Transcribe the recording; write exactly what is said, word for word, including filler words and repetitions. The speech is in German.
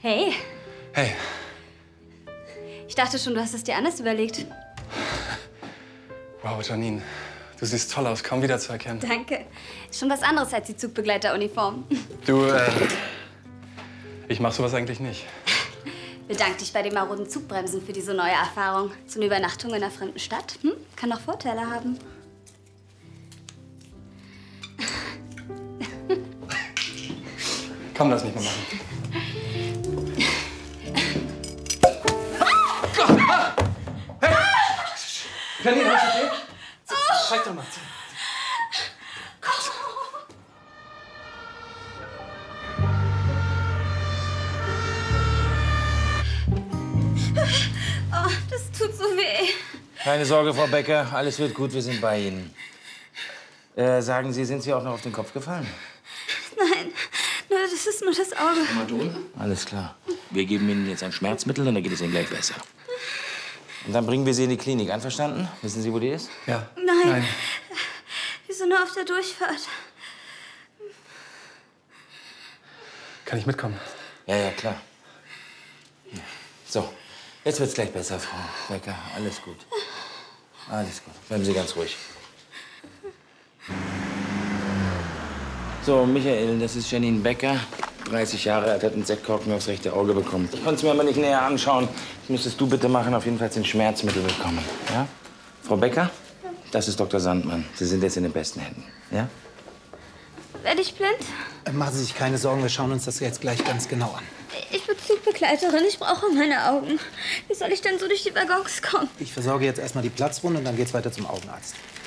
Hey. Hey. Ich dachte schon, du hast es dir anders überlegt. Wow, Janine. Du siehst toll aus, kaum wiederzuerkennen. Danke. Ist schon was anderes als die Zugbegleiteruniform. Du, äh... ich mach sowas eigentlich nicht. Bedank dich bei den maroden Zugbremsen für diese neue Erfahrung. So eine Übernachtung in einer fremden Stadt, hm? Kann noch Vorteile haben. Komm, lass mich mal machen. Hey! Janine, alles okay? Zeig doch mal. Oh, das tut so weh. Keine Sorge, Frau Becker. Alles wird gut. Wir sind bei Ihnen. Äh, sagen Sie, sind Sie auch noch auf den Kopf gefallen? Nein, nur, das ist nur das Auge. Tramadol? Alles klar. Wir geben Ihnen jetzt ein Schmerzmittel und dann geht es Ihnen gleich besser. Und dann bringen wir Sie in die Klinik. Einverstanden? Wissen Sie, wo die ist? Ja. Nein. Nein. Wir sind nur auf der Durchfahrt. Kann ich mitkommen? Ja, ja, klar. Hier. So, jetzt wird's gleich besser, Frau Becker. Alles gut. Alles gut. Bleiben Sie ganz ruhig. So, Michael, das ist Janine Becker. dreißig Jahre alt, hat einen Sektkorken aufs rechte Auge bekommen. Ich konnte es mir aber nicht näher anschauen. Das müsstest du bitte machen. Auf jeden Fall ein Schmerzmittel bekommen. Ja? Frau Becker, das ist Doktor Sandmann. Sie sind jetzt in den besten Händen. Ja? Werde ich blind? Machen Sie sich keine Sorgen, wir schauen uns das jetzt gleich ganz genau an. Ich bin Zugbegleiterin, ich brauche meine Augen. Wie soll ich denn so durch die Waggons kommen? Ich versorge jetzt erstmal die Platzwunde und dann geht's weiter zum Augenarzt.